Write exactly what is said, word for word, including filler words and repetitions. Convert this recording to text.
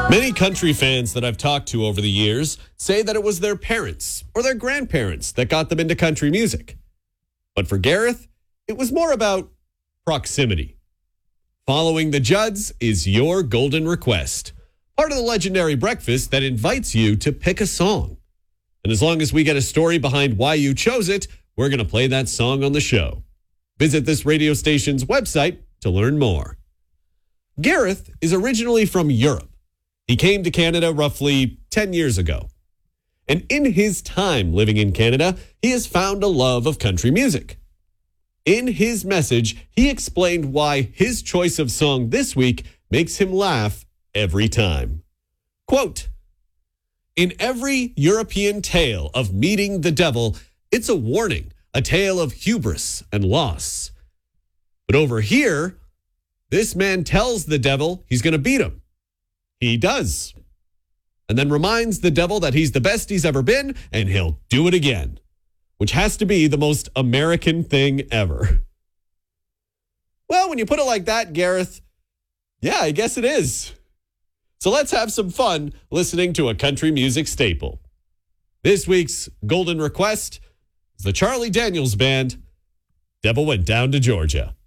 Many country fans that I've talked to over the years say that it was their parents or their grandparents that got them into country music. But for Gareth, it was more about proximity. Following the Judds is your golden request, part of the legendary breakfast that invites you to pick a song. And as long as we get a story behind why you chose it, we're going to play that song on the show. Visit this radio station's website to learn more. Gareth is originally from Europe. He came to Canada roughly ten years ago. And in his time living in Canada, he has found a love of country music. In his message, he explained why his choice of song this week makes him laugh every time. Quote, "In every European tale of meeting the devil, it's a warning, a tale of hubris and loss. But over here, this man tells the devil he's going to beat him. He does. And then reminds the devil that he's the best he's ever been, and he'll do it again. Which has to be the most American thing ever." Well, when you put it like that, Gareth, yeah, I guess it is. So let's have some fun listening to a country music staple. This week's golden request is the Charlie Daniels Band, "Devil Went Down to Georgia."